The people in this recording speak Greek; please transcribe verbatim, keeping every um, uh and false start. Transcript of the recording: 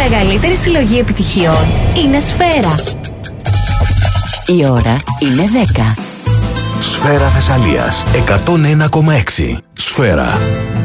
μεγαλύτερη συλλογή επιτυχιών είναι Σφαίρα. Η ώρα είναι δέκα. Σφαίρα Θεσσαλίας εκατόν ένα κόμμα έξι. Σφαίρα.